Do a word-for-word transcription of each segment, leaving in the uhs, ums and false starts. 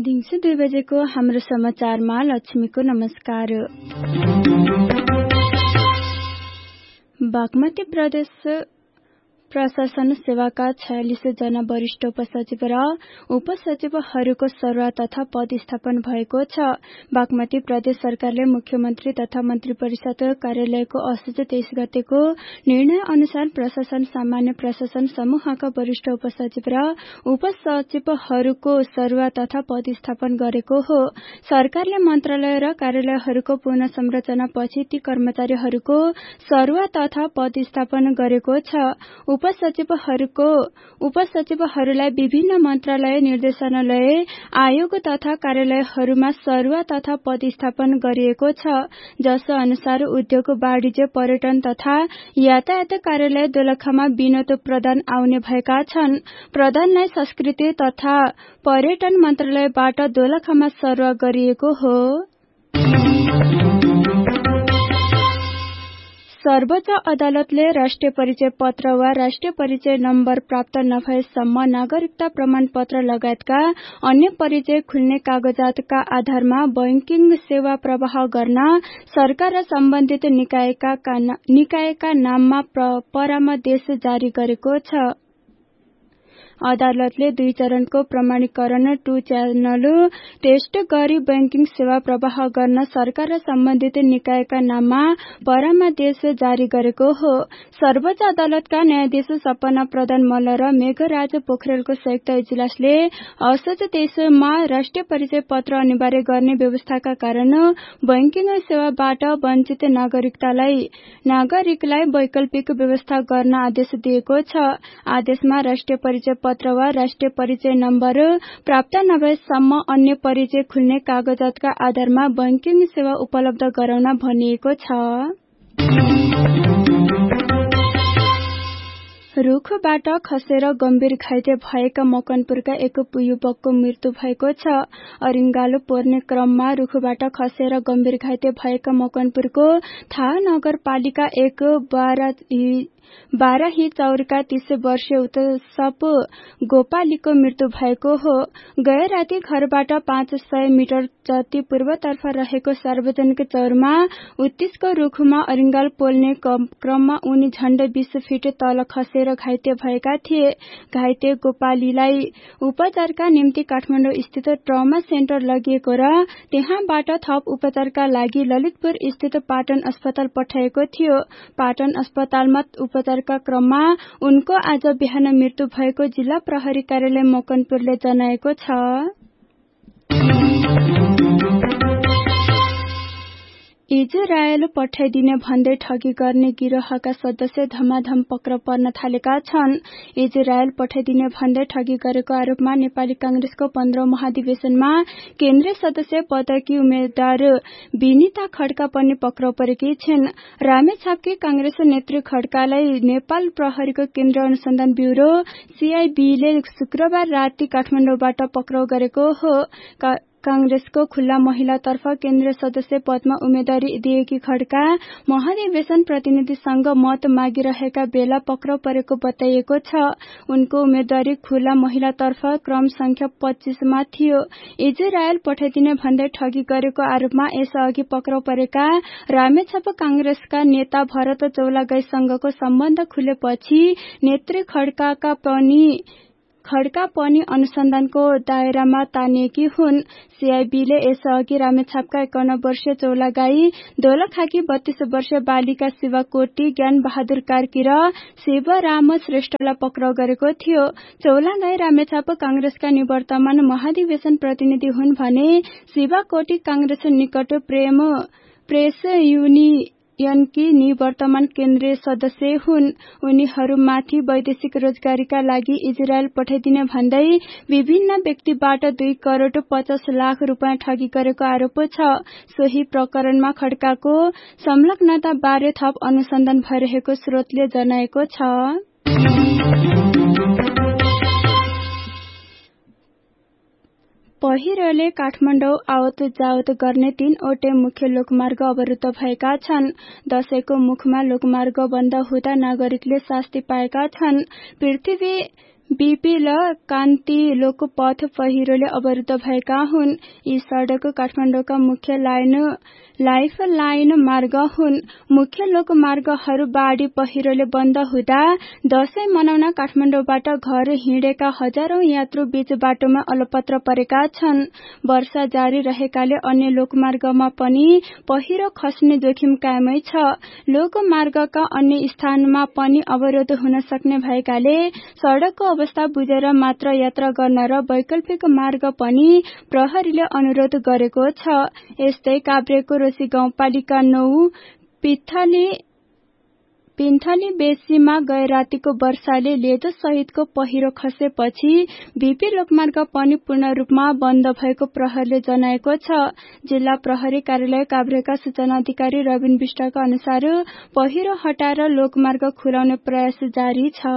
दिउँसो दुई बजेको हाम्रो समाचारमा लक्ष्मीको नमस्कार। बागमती प्रदेश प्रशासन सेवाका छयालिस जना वरिष्ठ उपसचिव र उपसचिवहरूको सरुवा तथा पदस्थापन भएको छ। बागमती प्रदेश सरकारले मुख्यमन्त्री तथा मन्त्री परिषद कार्यालयको असोज तेइस गतेको निर्णय अनुसार प्रशासन सामान्य प्रशासन समूहका वरिष्ठ उपसचिव र उपसचिवहरूको सरुवा तथा पदस्थापन गरेको हो। सरकारले मन्त्रालय र कार्यालयहरूको पुनः संरचना पछि ती कर्मचारीहरूको सरुवा तथा पदस्थापन गरेको छ। उपसचिवहरूको उपसचिवहरूलाई विभिन्न मन्त्रालय, निर्देशनालय, आयोग तथा कार्यालयहरूमा सरुवा तथा पदस्थापन गरिएको छ। जस अनुसार उद्योग, वाणिज्य, पर्यटन तथा यातायात कार्यालय दोलखामा विनोद प्रधान आउने भएका छन्। प्रधानलाई संस्कृति तथा पर्यटन मन्त्रालयबाट दोलखामा सरुवा गरिएको हो। सर्वोच्च अदालतले राष्ट्रिय परिचय पत्र वा राष्ट्रिय परिचय नम्बर प्राप्त नभएसम्म नागरिकता प्रमाणपत्र लगायतका अन्य परिचय खुल्ने कागजातका आधारमा बैंकिङ सेवा प्रवाह गर्न सरकार र सम्बन्धित निकायका निकायका नाममा परामर्श जारी गरेको छ। अदालतले दुई चरणको प्रमाणीकरण टू च्यानल टेस्ट गरी बैंकिङ सेवा प्रवाह गर्न सरकार र सम्बन्धित निकायका नाममा परामर्श जारी गरेको हो। सर्वोच्च अदालतका न्यायाधीश सपना प्रधान मल्ल र मेघराज पोखरेलको संयुक्त इजलासले असोज तेइसमा राष्ट्रिय परिचय पत्र अनिवार्य गर्ने व्यवस्थाका कारण बैंकिङ सेवाबाट वञ्चित नागरिकतालाई नागरिकलाई वैकल्पिक व्यवस्था गर्न आदेश दिएको छ। आदेशमा राष्ट्रिय परिचय पत्र वा राष्ट्रिय परिचय नम्बर प्राप्त नभएसम्म अन्य परिचय खुल्ने कागजातका आधारमा बैंकिङ सेवा उपलब्ध गराउन भनिएको छ। रुखबाट खसेर गम्भीर घाइते भएका मकनपुरका एक युवकको मृत्यु भएको छ। अरिङ्गालो पर्ने क्रममा रुखबाट खसेर गम्भीर घाइते भएका मकनपुरको थाहा नगरपालिका एक बाह्र बाराही चौरका तीस वर्षीय उत्सव गोपालीको मृत्यु भएको हो। गए राति घरबाट पाँच सय मिटर जति पूर्वतर्फ रहेको सार्वजनिक चौरमा उत्तिसको रुखमा अरिङ्गाल पोल्ने क्रममा उनी झण्डै बीस फिट तल खसेर घाइते भएका थिए। घाइते गोपालीलाई उपचारका निम्ति काठमाडौँ स्थित ट्रमा सेन्टर लगिएको र त्यहाँबाट थप उपचारका लागि ललितपुर स्थित पाटन अस्पताल पठाइएको थियो। पाटन अस्पतालमा उपचारका क्रममा उनको आज बिहान मृत्यु भएको जिल्ला प्रहरी कार्यालय मकनपुरले जनाएको छ। इजरायल पठाइदिने भन्दै ठगी गर्ने गिरोहका सदस्य धमाधम पक्रा पर्न थालेका छन्। इजरायल पठाइदिने भन्दै ठगी गरेको आरोपमा नेपाली कांग्रेसको पन्ध्रौं महाधिवेशनमा केन्द्रीय सदस्य पदकी उम्मेद्वार विनिता खड्का पनि पक्राउ परेकी छिन्। रामेछापकी कांग्रेस नेत्री खड्कालाई नेपाल प्रहरीको केन्द्रीय अनुसन्धान ब्यूरो सीआईबीले शुक्रबार राति काठमाडौँबाट पक्राउ गरेको हो। कांग्रेसको खुल्ला महिलातर्फ केन्द्रीय सदस्य पदमा उम्मेदवारी दिएकी खड्का महाधिवेशन प्रतिनिधिसँग मत मागिरहेका बेला पक्राउ परेको बताइएको छ। उनको उम्मेदवारी खुल्ला महिलातर्फ क्रम संख्या पच्चीसमा थियो। इजरायल पठाइदिने भन्दै ठगी गरेको आरोपमा यसअघि पक्राउ परेका रामेछाप कांग्रेसका नेता भरत चौलागाईसँगको सम्बन्ध खुलेपछि नेत्री खड्काका पनि खड्का पनि अनुसन्धानको दायरामा तानिएकी हुन्। सीआईबीले यसअघि रामेछापका एकाउन्न वर्षीय चौलागाई, दोलखाकी बत्तीस वर्षीय बालिका शिवकोटी, ज्ञान बहादुर कार्की र शिवराम श्रेष्ठलाई पक्राउ गरेको थियो। चौलागाई रामेछाप कांग्रेसका निवर्तमान महाधिवेशन प्रतिनिधि हुन् भने शिवकोटी कांग्रेस निकट प्रेम प्रेस युनि यनकी निवर्तमान केन्द्रीय सदस्य हुन्। उनीहरूमाथि वैदेशिक रोजगारीका लागि इजरायल पठाइदिने भन्दै विभिन्न व्यक्तिबाट दुई करोड़ पचास लाख रुपियाँ ठगी गरेको आरोप छ। सोही प्रकरणमा खड्काको संलग्नता बारे थप अनुसन्धान भइरहेको स्रोतले जनाएको छ। पहिरोले काठमाडौँ आवत जावत गर्ने तीनवटै मुख्य लोकमार्ग अवरुद्ध भएका छन्। दशैंको मुखमा लोकमार्ग बन्द हुँदा नागरिकले शास्ति पाएका छन्। पृथ्वी बीपी ल कान्ति लोकपथ पहिरोले अवरुद्ध भएका हुन्। यी सड़क काठमाडौँका मुख्य लाइन लाइफ लाइन मार्ग हुन्। मुख्य लोकमार्गहरू बाढ़ी पहिरोले बन्द हुँदा दशैं मनाउन काठमाडौँबाट घर हिँडेका हजारौं यात्रु बीच बाटोमा अलपत्र परेका छन्। वर्षा जारी रहेकाले अन्य लोकमार्गमा पनि पहिरो खस्ने जोखिम कायमै छ। लोकमार्गका अन्य स्थानमा पनि अवरोध हुन सक्ने भएकाले सड़कको अवस्था बुझेर मात्र यात्रा गर्न र वैकल्पिक मार्ग पनि प्रहरीले अनुरोध गरेको छ। यस्तै काभ्रेको रोसी गाउँपालिका नौ पिथली पिन्थली बेसीमा गए रातिको वर्षाले लेदो सहितको पहिरो खसेपछि बीपी लोकमार्ग पनि पूर्ण रूपमा बन्द भएको प्रहरीले जनाएको छ। जिल्ला प्रहरी कार्यालय काभ्रेका सूचना अधिकारी रविन विष्टका अनुसार पहिरो हटाएर लोकमार्ग खुलाउने प्रयास जारी छ।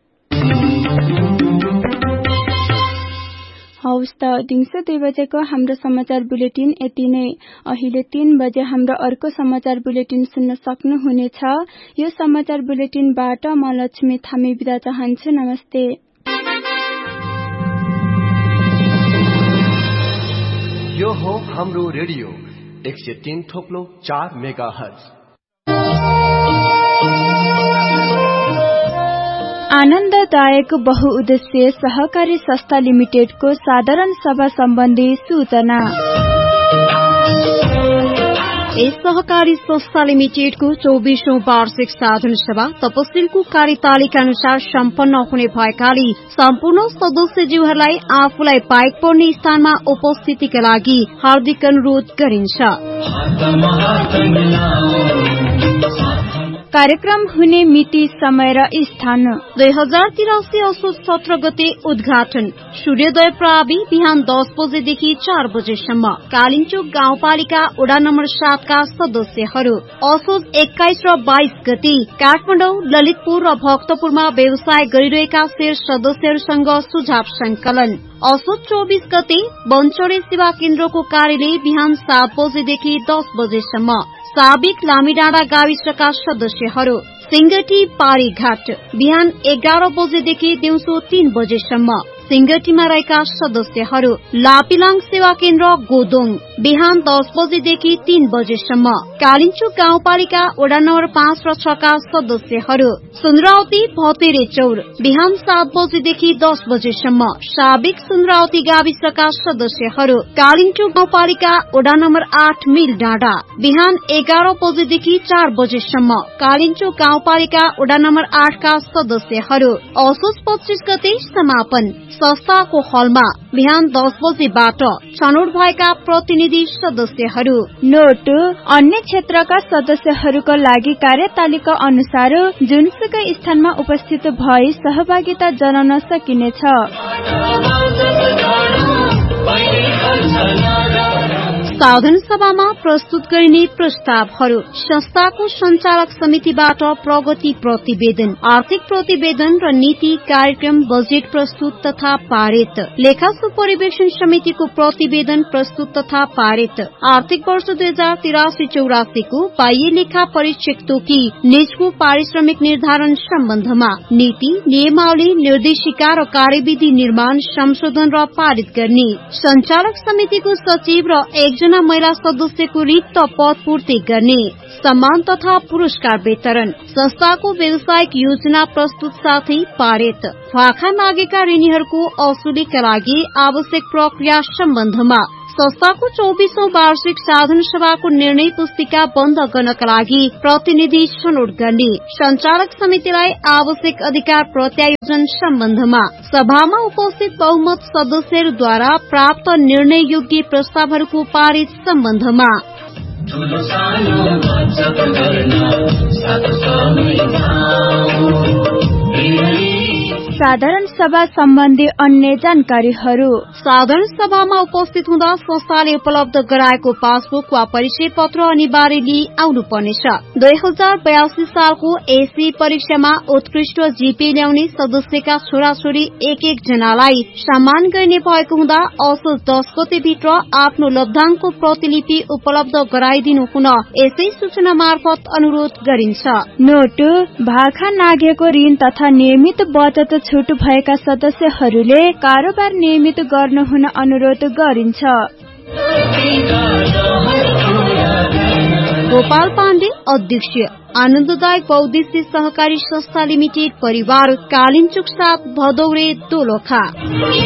हौस् त दिउँसो दुई बजेको हाम्रो समाचार बुलेटिन यति नै। अहिले तीन बजे हाम्रो अर्को समाचार बुलेटिन सुन्न सक्नुहुनेछ। यो समाचार बुलेटिनबाट म लक्ष्मी थामी बिदा चाहन्छु। नमस्ते। यो हो हाम्रो रेडियो एक सय तीन थोप्लो चार मेगा हर्ज। आनन्ददायक बहुउद्देश्य सहकारी संस्था लिमिटेडको साधारण सभा सम्बन्धी सूचना। यस सहकारी संस्था लिमिटेडको चौबीसौं वार्षिक साधारण सभा तपसिलको कार्यतालिका अनुसार सम्पन्न हुने भएकाले सम्पूर्ण सदस्यज्यूहरूलाई आफूलाई बाहेक पर्ने स्थानमा उपस्थितिका लागि हार्दिक अनुरोध गरिन्छ। कार्यक्रम हुने मिति, समय र स्थान दुई हजार तिरासी असोज सत्र गते उद्घाटन। सूर्योदय प्रावि बिहान दस बजेदेखि चार बजेसम्म। कालिन्चोक गाउँपालिका वडा नम्बर सातका सदस्यहरू। असोज एक्काइस र बाइस गते काठमाडौँ, ललितपुर र भक्तपुरमा व्यवसाय गरिरहेका शेर सदस्यहरूसँग सुझाव संकलन। असोज चौबीस गते वनचढे सेवा केन्द्रको कार्यालय बिहान सात बजेदेखि दस बजेसम्म। साबिक लामीडाँडा गाविसका सदस्यहरू। सिंगटी पारीघाट बिहान एघार बजेदेखि दिउँसो तीन बजेसम्म। सिंगटीमा रहेका सदस्यहरू। लापिलाङ सेवा केन्द्र गोदोङ बिहान दस बजेदेखि तीन बजेसम्म। कालिन्चोक गाउँपालिका वडा नम्बर पाँच र छका सदस्यहरू। सुन्द्रावती भतेरे चौर बिहान सात बजेदेखि दस बजेसम्म। साबिक सुन्द्रावती गाविसका सदस्यहरू। कालिन्चोक गाउँपालिका वडा नम्बर आठ मिल डाँडा बिहान एघार बजेदेखि चार बजेसम्म। कालिन्चोक गाउँपालिका वडा नम्बर आठका सदस्यहरू। असोज पच्चीस गते समापन। संस्थाको हलमा बिहान दस बजेबाट छनौट भएका प्रतिनिधि सदस्यहरू। नोट, अन्य क्षेत्रका सदस्यहरूको लागि कार्यतालिका अनुसार जुनसुकै स्थानमा उपस्थित भई सहभागिता जनाउन सकिनेछ। साधारण सभामा प्रस्तुत गरिने प्रस्तावहरू। संस्थाको संचालक समितिबाट प्रगति प्रतिवेदन, आर्थिक प्रतिवेदन र नीति कार्यक्रम बजेट प्रस्तुत तथा पारित। लेखा सुपरिवेक्षण समितिको प्रतिवेदन प्रस्तुत तथा पारित। आर्थिक वर्ष दुई हजार तिरासी चौरासीको बाह्य लेखा परीक्षक तोकी निजको पारिश्रमिक निर्धारण सम्बन्धमा नीति, नियमावली, निर्देशिका र कार्यविधि निर्माण, संशोधन र पारित गर्ने। संचालक समितिको सचिव र एकजना महिला सदस्यको रिक्त पद पूर्ति गर्ने। सम्मान तथा पुरस्कार वितरण। संस्थाको व्यावसायिक योजना प्रस्तुत साथै पारित। भाखा मागेका ऋणीहरूको असुलीका लागि आवश्यक प्रक्रिया सम्बन्धमा संस्थाको चौबीसौं वार्षिक साधारण सभाको निर्णय पुस्तिका बन्द गर्नका लागि प्रतिनिधि छनौट गर्ने। संचालक समितिलाई आवश्यक अधिकार प्रत्यायोजन सम्बन्धमा सभामा उपस्थित बहुमत सदस्यहरूद्वारा प्राप्त निर्णय योग्य प्रस्तावहरूको पारित सम्बन्धमा साधारण सभा सम्बन्धी अन्य जानकारीहरू। साधारण सभामा उपस्थित हुँदा संस्थाले उपलब्ध गराएको पासबुक वा परिचय पत्र अनिवार्य लिई आउनुपर्नेछ। दुई हजार बयासी सालको एसई परीक्षामा उत्कृष्ट जीपी ल्याउने सदस्यका छोराछोरी एक एक जनालाई सम्मान गर्ने भएको हुँदा असोज दस गते भित्र आफ्नो लब्धाङको प्रतिलिपि उपलब्ध गराइदिनु हुन यसै सूचना मार्फत अनुरोध गरिन्छ। नोट, भाखा नागेको ऋण तथा नियमित बचत छुट भएका सदस्यहरूले कारोबार नियमित गर्न हुन अनुरोध गरिन्छ। गोपाल पाण्डे अध्यक्ष आनन्ददायक बहुद्देश्य सहकारी संस्था लिमिटेड परिवार कालिन्चोक सात भदौरे दोलखा।